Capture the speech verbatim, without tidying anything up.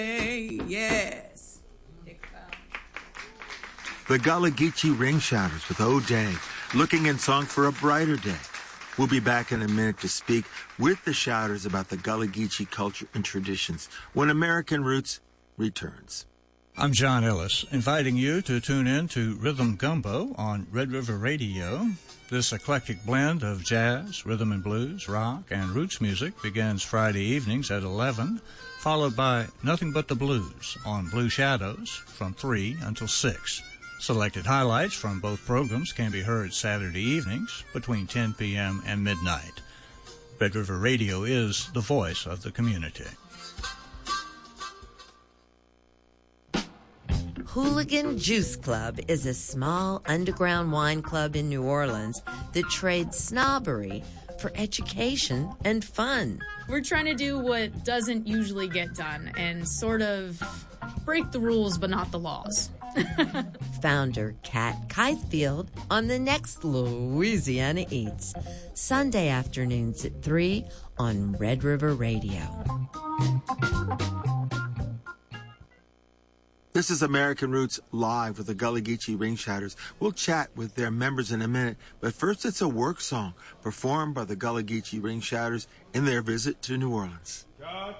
Yes. The Gullah Geechee Ring Shouters with O'Day, looking in song for a brighter day. We'll be back in a minute to speak with the Shouters about the Gullah Geechee culture and traditions when American Roots returns. I'm John Ellis, inviting you to tune in to Rhythm Gumbo on Red River Radio. This eclectic blend of jazz, rhythm and blues, rock, and roots music begins Friday evenings at eleven, followed by Nothing But the Blues on Blue Shadows from three until six. Selected highlights from both programs can be heard Saturday evenings between ten p.m. and midnight. Red River Radio is the voice of the community. Hooligan Juice Club is a small underground wine club in New Orleans that trades snobbery for education and fun. We're trying to do what doesn't usually get done and sort of break the rules but not the laws. Founder Kat Keithfield on the next Louisiana Eats, Sunday afternoons at three on Red River Radio. This is American Roots Live with the Gullah Geechee Ring Shouters. We'll chat with their members in a minute, but first it's a work song performed by the Gullah Geechee Ring Shouters in their visit to New Orleans.